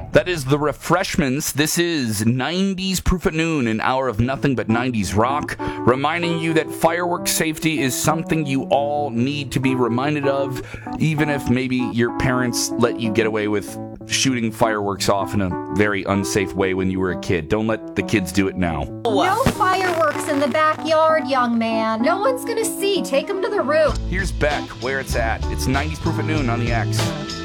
That is the Refreshments. This is 90s Proof at Noon, an hour of nothing but 90s rock, reminding you that fireworks safety is something you all need to be reminded of, even if maybe your parents let you get away with shooting fireworks off in a very unsafe way when you were a kid. Don't let the kids do it now. No fireworks in the backyard, young man. No one's gonna see. Take them to the roof. Here's Beck, where it's at. It's 90s Proof at Noon on the X.